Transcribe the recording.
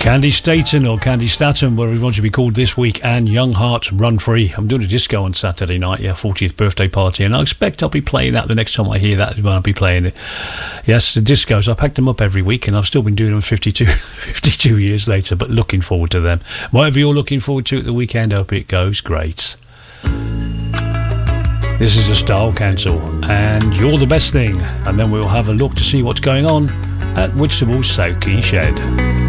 Candy Staten, or Candy Staten, where we want to be called this week, and Young Hearts Run Free. I'm doing a disco on Saturday night, 40th birthday party, and I expect I'll be playing that the next time I hear that is when I'll be playing it. Yes, the discos, I pack them up every week, and I've still been doing them 52 years later, but looking forward to them. Whatever you're looking forward to at the weekend, I hope it goes great. This is a Style Council, and You're the Best Thing, and then we'll have a look to see what's going on at Whitstable's South Quay Shed.